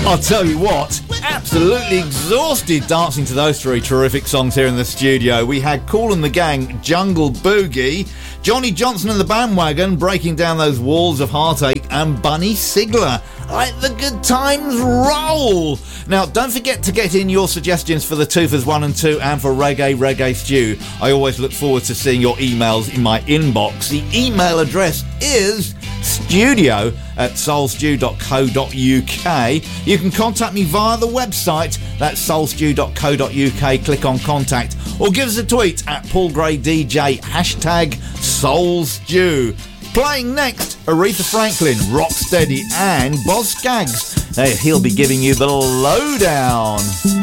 I'll tell you what, absolutely exhausted dancing to those three terrific songs here in the studio. We had Kool and the Gang, Jungle Boogie, Johnny Johnson and the Bandwagon, Breaking Down Those Walls of Heartache, and Bunny Sigler. Let the good times roll. Now, don't forget to get in your suggestions for the Toofers 1 and 2 and for Reggae Stew. I always look forward to seeing your emails in my inbox. The email address is studio@soulstew.co.uk. You can contact me via the website, that's soulstew.co.uk. Click on contact or give us a tweet at Paul Gray DJ, #SoulStew. Playing next, Aretha Franklin, Rocksteady and Boz Scaggs. He'll be giving you the lowdown.